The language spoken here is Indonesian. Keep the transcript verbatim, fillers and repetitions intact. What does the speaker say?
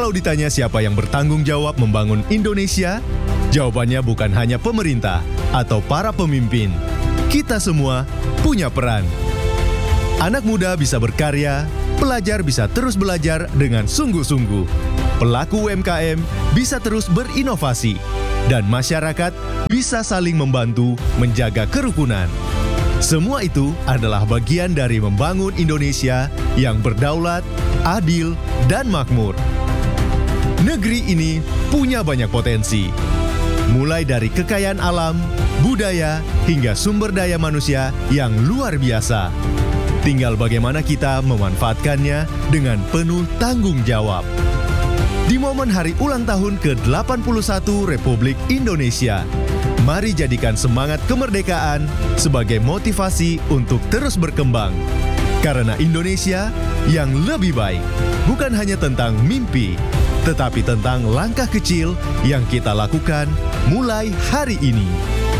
Kalau ditanya siapa yang bertanggung jawab membangun Indonesia, jawabannya bukan hanya pemerintah atau para pemimpin. Kita semua punya peran. Anak muda bisa berkarya, pelajar bisa terus belajar dengan sungguh-sungguh. Pelaku U M K M bisa terus berinovasi. Dan masyarakat bisa saling membantu menjaga kerukunan. Semua itu adalah bagian dari membangun Indonesia yang berdaulat, adil, dan makmur. Negeri ini punya banyak potensi, mulai dari kekayaan alam, budaya, hingga sumber daya manusia yang luar biasa. Tinggal bagaimana kita memanfaatkannya dengan penuh tanggung jawab. Di momen hari ulang tahun ke delapan puluh satu Republik Indonesia, mari jadikan semangat kemerdekaan sebagai motivasi untuk terus berkembang. Karena Indonesia yang lebih baik bukan hanya tentang mimpi, tetapi tentang langkah kecil yang kita lakukan mulai hari ini.